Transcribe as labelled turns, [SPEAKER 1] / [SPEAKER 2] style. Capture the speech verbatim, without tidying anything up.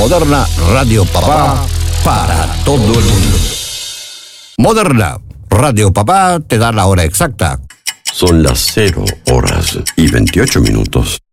[SPEAKER 1] Moderna Radio Papá para todo el mundo. Moderna Radio Papá te da la hora exacta.
[SPEAKER 2] Son las cero horas y veintiocho minutos.